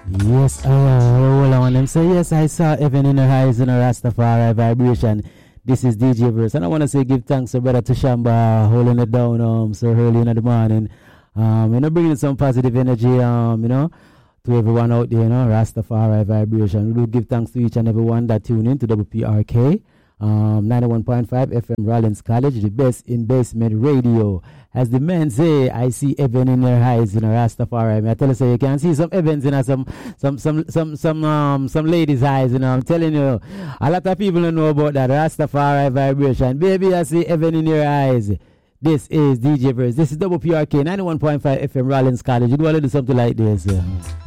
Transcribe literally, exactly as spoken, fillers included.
Yes, I roll on them. So yes, I saw heaven in her eyes in a Rastafari vibration. This is D J Verse, and I want to say give thanks to Brother Tushamba holding it down um so early in the morning. Um, you know, bringing some positive energy. Um, you know, to everyone out there. You know, Rastafari vibration. We do give thanks to each and everyone that tune in to W P R K. Um, ninety-one point five F M Rollins College, the best in basement radio. As the men say, I see heaven in their eyes, you know, Rastafari. I tell you, so you can see some heavens, you know, some, some, some, some, some, um, some ladies' eyes, you know. I'm telling you, a lot of people don't know about that Rastafari vibration. Baby, I see heaven in your eyes. This is D J Verse. This is W P R K ninety-one point five F M Rollins College. You want to do something like this. Yeah.